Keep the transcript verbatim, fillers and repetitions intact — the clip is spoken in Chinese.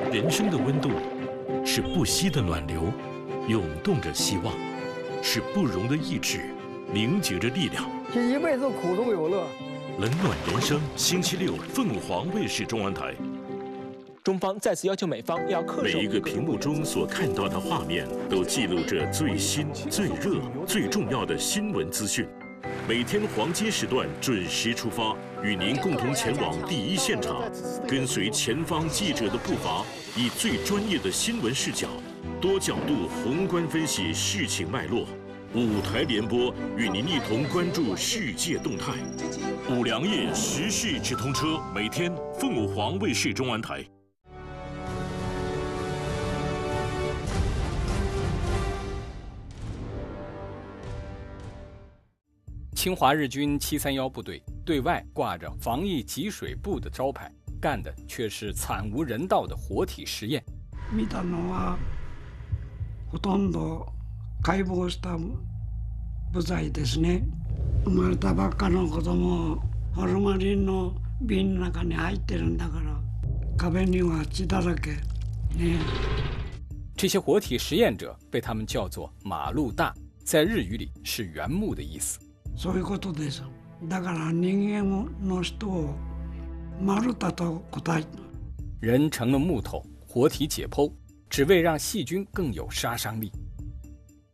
人生的温度是不息的暖流，涌动着希望；是不容的意志，凝结着力量。 这一辈子苦中有乐。 冷暖人生，星期六凤凰卫视中文台。 中方再次要求美方要恪守。 每一个屏幕中所看到的画面，都记录着最新、最热、最重要的新闻资讯。每天黄金时段准时出发，与您共同前往第一现场，跟随前方记者的步伐，以最专业的新闻视角，多角度宏观分析事情脉络。五台联播与您一同关注世界动态。五粮液时事直通车，每天凤凰卫视中文台。 侵华日军七三一部队对外挂着防疫给水部的招牌，干的却是惨无人道的活体实验。 見たのはほとんど解剖した部材ですね。生まれたばっかの子供をホルマリンの瓶の中に入ってるんだから、壁には血だらけね。 这些活体实验者被他们叫做马路大，在日语里是原木的意思。 そういうことです。だから人間の人を丸太と答えた。 人成了木头，活体解剖，只为让细菌更有杀伤力。